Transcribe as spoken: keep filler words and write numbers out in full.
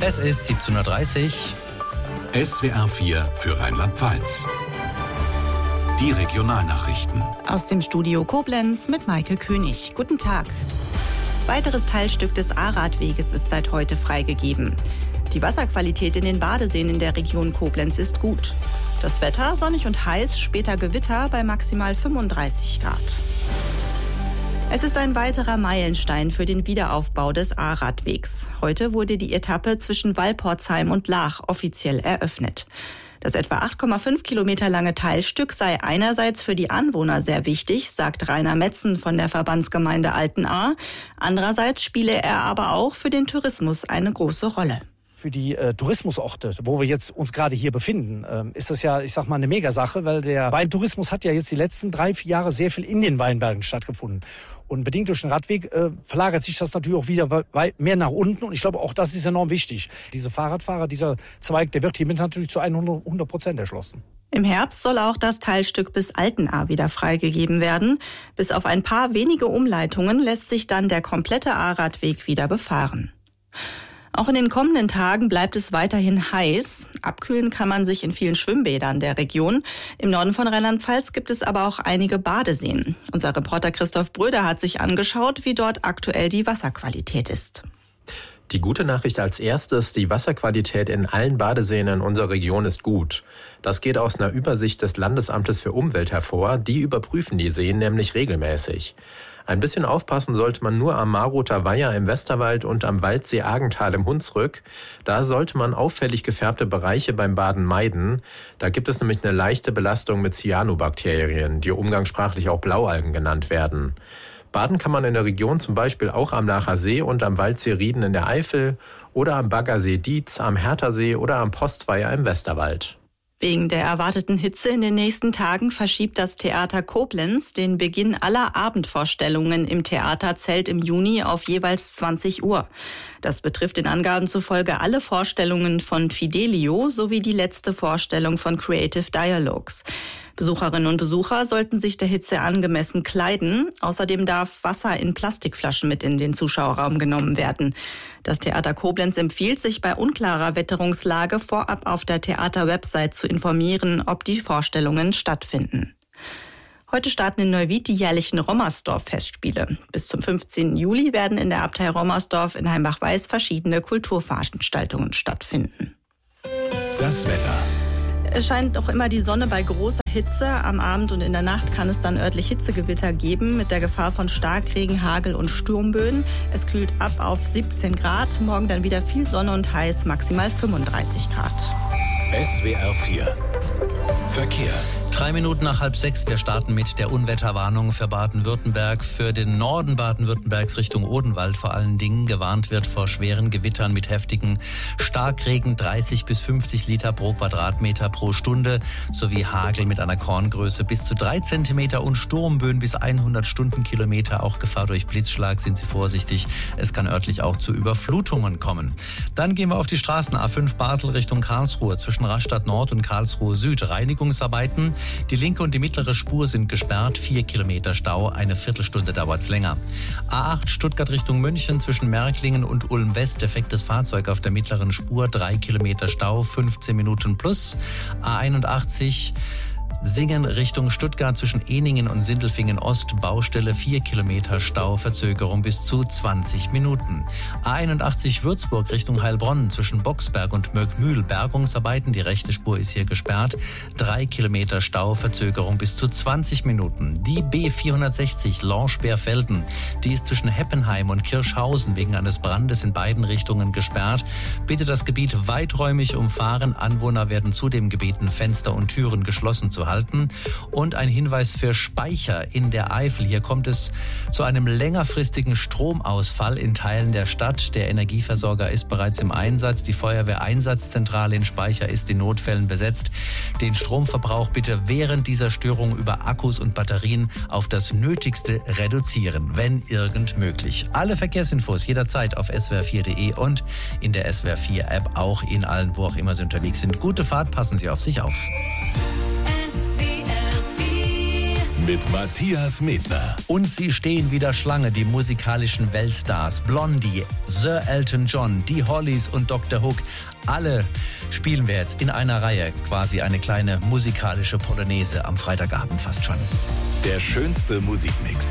Es ist siebzehn Uhr dreißig. S W R vier für Rheinland-Pfalz. Die Regionalnachrichten. Aus dem Studio Koblenz mit Maike König. Guten Tag. Weiteres Teilstück des A-Radweges ist seit heute freigegeben. Die Wasserqualität in den Badeseen in der Region Koblenz ist gut. Das Wetter sonnig und heiß, später Gewitter bei maximal fünfunddreißig Grad. Es ist ein weiterer Meilenstein für den Wiederaufbau des A-Radwegs. Heute wurde die Etappe zwischen Walporzheim und Laach offiziell eröffnet. Das etwa acht Komma fünf Kilometer lange Teilstück sei einerseits für die Anwohner sehr wichtig, sagt Rainer Metzen von der Verbandsgemeinde Altenahr. Andererseits spiele er aber auch für den Tourismus eine große Rolle. Für die äh, Tourismusorte, wo wir jetzt uns gerade hier befinden, äh, ist das ja, ich sag mal, eine Megasache, weil der Weintourismus hat ja jetzt die letzten drei, vier Jahre sehr viel in den Weinbergen stattgefunden. Und bedingt durch den Radweg äh, verlagert sich das natürlich auch wieder mehr nach unten. Und ich glaube, auch das ist enorm wichtig. Diese Fahrradfahrer, dieser Zweig, der wird hiermit natürlich zu hundert Prozent erschlossen. Im Herbst soll auch das Teilstück bis Altenahr wieder freigegeben werden. Bis auf ein paar wenige Umleitungen lässt sich dann der komplette A-Radweg wieder befahren. Auch in den kommenden Tagen bleibt es weiterhin heiß. Abkühlen kann man sich in vielen Schwimmbädern der Region. Im Norden von Rheinland-Pfalz gibt es aber auch einige Badeseen. Unser Reporter Christoph Bröder hat sich angeschaut, wie dort aktuell die Wasserqualität ist. Die gute Nachricht als erstes, die Wasserqualität in allen Badeseen in unserer Region ist gut. Das geht aus einer Übersicht des Landesamtes für Umwelt hervor. Die überprüfen die Seen nämlich regelmäßig. Ein bisschen aufpassen sollte man nur am Marother Weiher im Westerwald und am Waldsee Argental im Hunsrück. Da sollte man auffällig gefärbte Bereiche beim Baden meiden. Da gibt es nämlich eine leichte Belastung mit Cyanobakterien, die umgangssprachlich auch Blaualgen genannt werden. Baden kann man in der Region zum Beispiel auch am Laacher See und am Waldsee Rieden in der Eifel oder am Baggersee Dietz, am Herthasee oder am Postweiher im Westerwald. Wegen der erwarteten Hitze in den nächsten Tagen verschiebt das Theater Koblenz den Beginn aller Abendvorstellungen im Theaterzelt im Juni auf jeweils zwanzig Uhr. Das betrifft den Angaben zufolge alle Vorstellungen von Fidelio sowie die letzte Vorstellung von Creative Dialogues. Besucherinnen und Besucher sollten sich der Hitze angemessen kleiden. Außerdem darf Wasser in Plastikflaschen mit in den Zuschauerraum genommen werden. Das Theater Koblenz empfiehlt, sich bei unklarer Wetterungslage vorab auf der Theaterwebsite zu informieren, ob die Vorstellungen stattfinden. Heute starten in Neuwied die jährlichen Rommersdorf-Festspiele. Bis zum fünfzehnten Juli werden in der Abtei Rommersdorf in Heimbach-Weiß verschiedene Kulturveranstaltungen stattfinden. Das Wetter. Es scheint noch immer die Sonne bei großer Hitze. Am Abend und in der Nacht kann es dann örtlich Hitzegewitter geben mit der Gefahr von Starkregen, Hagel und Sturmböen. Es kühlt ab auf siebzehn Grad. Morgen dann wieder viel Sonne und heiß, maximal fünfunddreißig Grad. S W R vier Verkehr. Drei Minuten nach halb sechs. Wir starten mit der Unwetterwarnung für Baden-Württemberg. Für den Norden Baden-Württembergs Richtung Odenwald vor allen Dingen gewarnt wird vor schweren Gewittern mit heftigen Starkregen, dreißig bis fünfzig Liter pro Quadratmeter pro Stunde, sowie Hagel mit einer Korngröße bis zu drei Zentimeter und Sturmböen bis hundert Stundenkilometer. Auch Gefahr durch Blitzschlag, sind Sie vorsichtig. Es kann örtlich auch zu Überflutungen kommen. Dann gehen wir auf die Straßen A fünf Basel Richtung Karlsruhe zwischen Rastatt Nord und Karlsruhe Süd. Reinigungsarbeiten. Die linke und die mittlere Spur sind gesperrt. Vier Kilometer Stau, eine Viertelstunde dauert's länger. A acht Stuttgart Richtung München zwischen Märklingen und Ulm West. Defektes Fahrzeug auf der mittleren Spur. Drei Kilometer Stau, fünfzehn Minuten plus. A einundachtzig Singen Richtung Stuttgart zwischen Ehningen und Sindelfingen Ost. Baustelle, vier Kilometer Stau, Verzögerung bis zu zwanzig Minuten. A einundachtzig Würzburg Richtung Heilbronn zwischen Boxberg und Möckmühl. Bergungsarbeiten, die rechte Spur ist hier gesperrt. drei Kilometer Stau, Verzögerung bis zu zwanzig Minuten. Die B vierhundertsechzig Lorsch-Berfelden, die ist zwischen Heppenheim und Kirschhausen wegen eines Brandes in beiden Richtungen gesperrt. Bitte das Gebiet weiträumig umfahren. Anwohner werden zudem gebeten, Fenster und Türen geschlossen zu halten. Und ein Hinweis für Speicher in der Eifel. Hier kommt es zu einem längerfristigen Stromausfall in Teilen der Stadt. Der Energieversorger ist bereits im Einsatz. Die Feuerwehreinsatzzentrale in Speicher ist in Notfällen besetzt. Den Stromverbrauch bitte während dieser Störung über Akkus und Batterien auf das Nötigste reduzieren, wenn irgend möglich. Alle Verkehrsinfos jederzeit auf S W R vier punkt de und in der S W R vier App, auch in allen, wo auch immer Sie unterwegs sind. Gute Fahrt, passen Sie auf sich auf. mit Matthias Medner. Und sie stehen wieder Schlange, die musikalischen Weltstars. Blondie, Sir Elton John, die Hollies und Doktor Hook. Alle spielen wir jetzt in einer Reihe. Quasi eine kleine musikalische Polonaise am Freitagabend fast schon. Der schönste Musikmix.